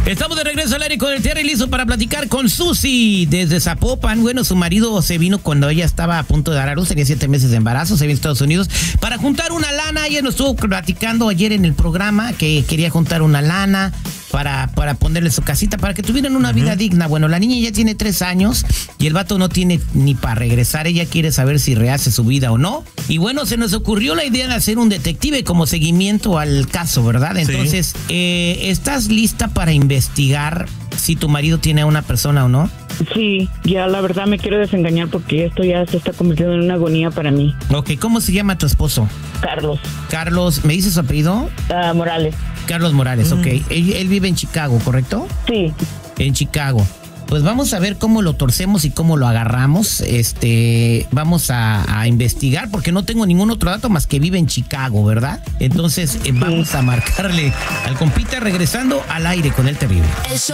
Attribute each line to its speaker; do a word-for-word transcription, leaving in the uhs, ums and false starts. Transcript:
Speaker 1: Estamos de regreso al aire con el Terry, listo para platicar con Susi desde Zapopan. Bueno, su marido se vino cuando ella estaba a punto de dar a luz, tenía siete meses de embarazo, se vino a Estados Unidos para juntar una lana. Ella nos estuvo platicando ayer en el programa que quería juntar una lana para, para ponerle su casita, para que tuvieran una uh-huh. vida digna. Bueno, la niña ya tiene tres años y el vato no tiene ni para regresar. Ella quiere saber si rehace su vida o no. Y bueno, se nos ocurrió la idea de hacer un detective como seguimiento al caso, ¿verdad? Entonces, sí. eh, ¿estás lista para investigar si tu marido tiene a una persona o no?
Speaker 2: Sí, ya la verdad me quiero desengañar porque esto ya se está convirtiendo en una agonía para mí.
Speaker 1: Ok, ¿cómo se llama tu esposo?
Speaker 2: Carlos.
Speaker 1: Carlos, ¿me dices su apellido?
Speaker 2: Uh, Morales.
Speaker 1: Carlos Morales, mm. ok. Él, él vive en Chicago, ¿correcto?
Speaker 2: Sí.
Speaker 1: En Chicago. Pues vamos a ver cómo lo torcemos y cómo lo agarramos. Este, vamos a, a investigar porque no tengo ningún otro dato más que vive en Chicago, ¿verdad? Entonces, eh, vamos a marcarle al compita regresando al aire con el terrible.